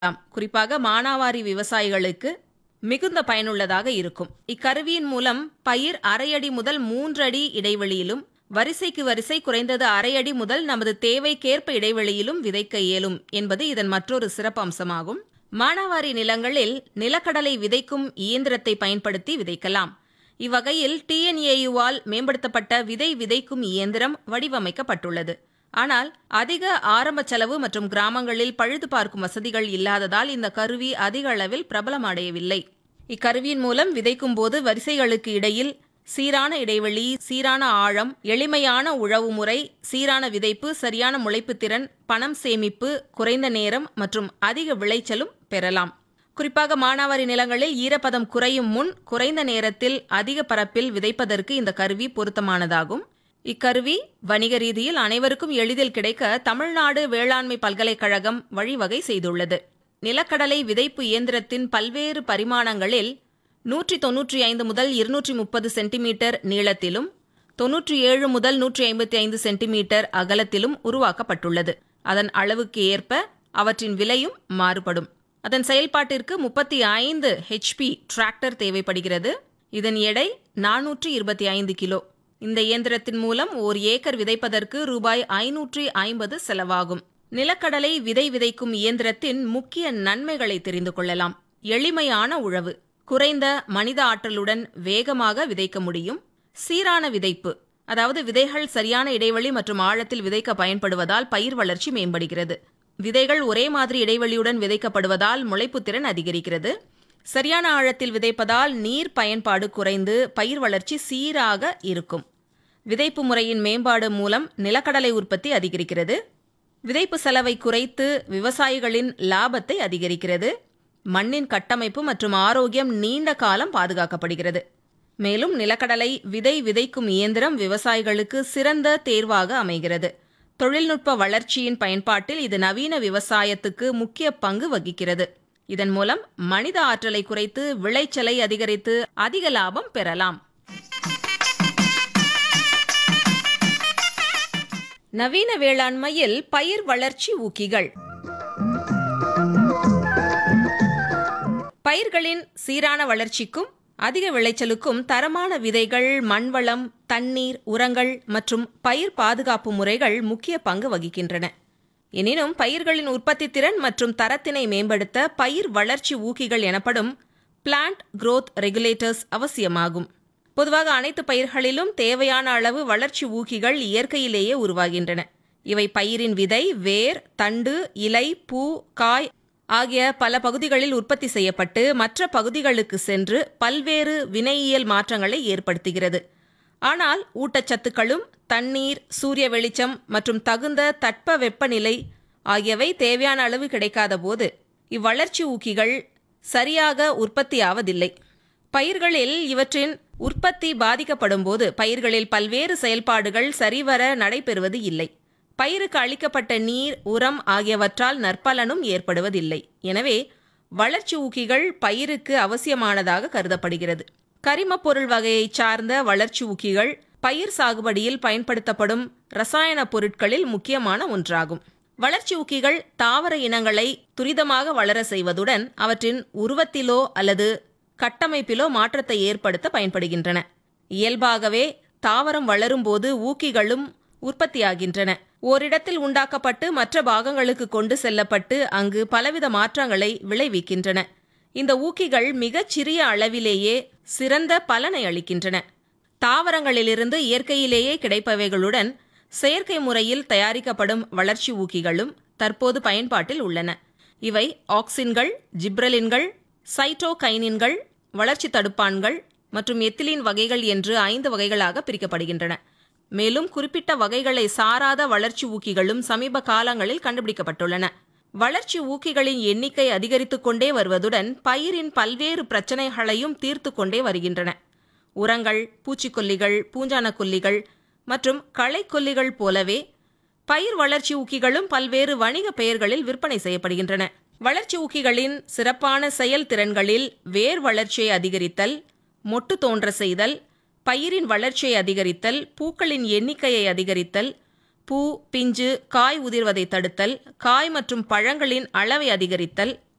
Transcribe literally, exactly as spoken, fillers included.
ஆம், குறிப்பாக மானாவாரி விவசாயிகளுக்கு மிகுந்த பயனுள்ளதாக இருக்கும். இக்கருவியின் மூலம் பயிர் அரையடி முதல் மூன்றடி இடைவெளியிலும், வரிசைக்கு வரிசை குறைந்தது அரையடி முதல் நமது தேவைக்கேற்ப இடைவெளியிலும் விதைக்க இயலும் என்பது இதன் மற்றொரு சிறப்பு அம்சமாகும். மானாவாரி நிலங்களில் நிலக்கடலை விதைக்கும் இயந்திரத்தை பயன்படுத்தி விதைக்கலாம். இவ்வகையில் டிஎன்ஏயுவால் மேம்படுத்தப்பட்ட விதை விதைக்கும் இயந்திரம் வடிவமைக்கப்பட்டுள்ளது. ஆனால் அதிக ஆரம்ப செலவு மற்றும் கிராமங்களில் பழுது பார்க்கும் வசதிகள் இல்லாததால் இந்த கருவி அதிக அளவில் பிரபலமடையவில்லை. இக்கருவியின் மூலம் விதைக்கும் போது வரிசைகளுக்கு இடையில் சீரான இடைவெளி, சீரான ஆழம், எளிமையான உழவு முறை, சீரான விதைப்பு, சரியான முளைப்பு திறன், பணம் சேமிப்பு, குறைந்த நேரம் மற்றும் அதிக விளைச்சலும் பெறலாம். குறிப்பாக மானாவாரி நிலங்களில் ஈரப்பதம் குறையும் முன் குறைந்த நேரத்தில் அதிக பரப்பில் விதைப்பதற்கு இந்த கருவி பொருத்தமானதாகும். இக்கருவி வணிக ரீதியில் அனைவருக்கும் எளிதில் கிடைக்க தமிழ்நாடு வேளாண்மை பல்கலைக்கழகம் வழிவகை செய்துள்ளது. நிலக்கடலை விதைப்பு இயந்திரத்தின் பல்வேறு பரிமாணங்களில் நூற்றி தொன்னூற்றி ஐந்து முதல் இருநூற்றி முப்பது சென்டிமீட்டர் நீளத்திலும், தொன்னூற்றி ஏழு முதல் நூற்றி ஐம்பத்தி ஐந்து சென்டிமீட்டர் அகலத்திலும் உருவாக்கப்பட்டுள்ளது. அதன் அளவுக்கு ஏற்ப அவற்றின் விலையும் மாறுபடும். அதன் செயல்பாட்டிற்கு முப்பத்தி ஐந்து ஹெச்பி டிராக்டர் தேவைப்படுகிறது. இதன் எடை நானூற்றி இருபத்தி ஐந்து கிலோ. இந்த இயந்திரத்தின் மூலம் ஓர் ஏக்கர் விதைப்பதற்கு ரூபாய் ஐநூற்றி ஐம்பது செலவாகும். நிலக்கடலை விதை விதைக்கும் இயந்திரத்தின் முக்கிய நன்மைகளை தெரிந்து கொள்ளலாம். எளிமையான உழவு, குறைந்த மனித ஆற்றலுடன் வேகமாக விதைக்க முடியும். சீரான விதைப்பு, அதாவது விதைகள் சரியான இடைவெளி மற்றும் ஆழத்தில் விதைக்க பயன்படுவதால் பயிர் வளர்ச்சி மேம்படுகிறது. விதைகள் ஒரே மாதிரி இடைவெளியுடன் விதைக்கப்படுவதால் முளைப்பு திறன் அதிகரிக்கிறது. சரியான ஆழத்தில் விதைப்பதால் நீர் பயன்பாடு குறைந்து பயிர் வளர்ச்சி சீராக இருக்கும். விதைப்பு முறையின் மேம்பாடு மூலம் நிலக்கடலை உற்பத்தி அதிகரிக்கிறது. விதைப்பு செலவை குறைத்து விவசாயிகளின் லாபத்தை அதிகரிக்கிறது. மண்ணின் கட்டமைப்பு மற்றும் ஆரோக்கியம் நீண்ட காலம் பாதுகாக்கப்படுகிறது. மேலும் நிலக்கடலை விதை விதைக்கும் இயந்திரம் விவசாயிகளுக்கு சிறந்த தேர்வாக அமைகிறது. தொழில்நுட்ப வளர்ச்சியின் பயன்பாட்டில் இது நவீன விவசாயத்துக்கு முக்கிய பங்கு வகிக்கிறது. இதன் மூலம் மனித ஆற்றலை குறைத்து விளைச்சலை அதிகரித்து அதிக லாபம் பெறலாம். நவீன வேளாண்மையில் பயிர் வளர்ச்சி ஊக்கிகள். பயிர்களின் சீரான வளர்ச்சிக்கும் அதிக விளைச்சலுக்கும் தரமான விதைகள், மண்வளம், தண்ணீர், உரங்கள் மற்றும் பயிர் பாதுகாப்பு முறைகள் முக்கிய பங்கு வகிக்கின்றன. எனினும் பயிர்களின் உற்பத்தி திறன் மற்றும் தரத்தினை மேம்படுத்த பயிர் வளர்ச்சி ஊக்கிகள் எனப்படும் பிளான்ட் growth ரெகுலேட்டர்ஸ் அவசியமாகும். பொதுவாக அனைத்து பயிர்களிலும் தேவையான அளவு வளர்ச்சி ஊக்கிகள் இயற்கையிலேயே உருவாகின்றன. இவை பயிரின் விதை, வேர், தண்டு, இலை, பூ, காய் ஆகிய பல பகுதிகளில் உற்பத்தி செய்யப்பட்டு மற்ற பகுதிகளுக்கு சென்று பல்வேறு வினையியல் மாற்றங்களை ஏற்படுத்துகிறது. ஆனால் ஊட்டச்சத்துக்களும், தண்ணீர், சூரிய வெளிச்சம் மற்றும் தகுந்த தட்ப வெப்பநிலை ஆகியவை தேவையான அளவு கிடைக்காத போது இவ்வளர்ச்சி ஊக்கிகள் சரியாக உற்பத்தியாவதில்லை. பயிர்களில் இவற்றின் உற்பத்தி பாதிக்கப்படும் போது பயிர்களில் பல்வேறு செயல்பாடுகள் சரிவர நடைபெறுவது இல்லை. பயிருக்கு அளிக்கப்பட்ட நீர், உரம் ஆகியவற்றால் நற்பலனும் ஏற்படுவதில்லை. எனவே வளர்ச்சி ஊக்கிகள் பயிருக்கு அவசியமானதாக கருதப்படுகிறது. கரிமப் பொருள் வகையை சார்ந்த வளர்ச்சி ஊக்கிகள் பயிர் சாகுபடியில் பயன்படுத்தப்படும் இரசாயன பொருட்களில் முக்கியமான ஒன்றாகும். வளர்ச்சி ஊக்கிகள் தாவர இனங்களை துரிதமாக வளர செய்வதுடன் அவற்றின் உருவத்திலோ அல்லது கட்டமைப்பிலோ மாற்றத்தை ஏற்படுத்த பயன்படுகின்றன. இயல்பாகவே தாவரம் வளரும் போது ஊக்கிகளும் உற்பத்தியாகின்றன. ஓரிடத்தில் உண்டாக்கப்பட்டு மற்ற பாகங்களுக்கு கொண்டு செல்லப்பட்டு அங்கு பலவித மாற்றங்களை விளைவிக்கின்றன. இந்த ஊக்கிகள் மிகச் சிறிய அளவிலேயே சிறந்த பலனை அளிக்கின்றன. தாவரங்களிலிருந்து இயற்கையிலேயே கிடைப்பவைகளுடன் செயற்கை முறையில் தயாரிக்கப்படும் வளர்ச்சி ஊக்கிகளும் தற்போது பயன்பாட்டில் உள்ளன. இவை ஆக்சின்கள், ஜிப்ரலின்கள், சைட்டோகைனின்கள், வளர்ச்சி தடுப்பான்கள் மற்றும் எத்திலீன் வகைகள் என்று ஐந்து வகைகளாக பிரிக்கப்படுகின்றன. மேலும் குறிப்பிட்ட வகைகளை சாராத வளர்ச்சி ஊக்கிகளும் சமீப காலங்களில் கண்டுபிடிக்கப்பட்டுள்ளன. வளர்ச்சி ஊக்கிகளின் எண்ணிக்கை அதிகரித்துக் கொண்டே வருவதுடன் பயிரின் பல்வேறு பிரச்சனைகளையும் தீர்த்து கொண்டே வருகின்றன. உரங்கள், பூச்சிக்கொல்லிகள், பூஞ்சான கொல்லிகள் மற்றும் களைக்கொல்லிகள் போலவே பயிர் வளர்ச்சி ஊக்கிகளும் பல்வேறு வணிக பெயர்களில் விற்பனை செய்யப்படுகின்றன. வளர்ச்சி ஊக்கிகளின் சிறப்பான செயல்திறன்களில் வேர் வளர்ச்சியை அதிகரித்தல், மொட்டு தோன்ற செய்தல், பயிரின் வளர்ச்சியை அதிகரித்தல், பூக்களின் எண்ணிக்கையை அதிகரித்தல், பூ, பிஞ்சு, காய் உதிர்வதை தடுத்தல், காய் மற்றும் பழங்களின் அளவை அதிகரித்தல்,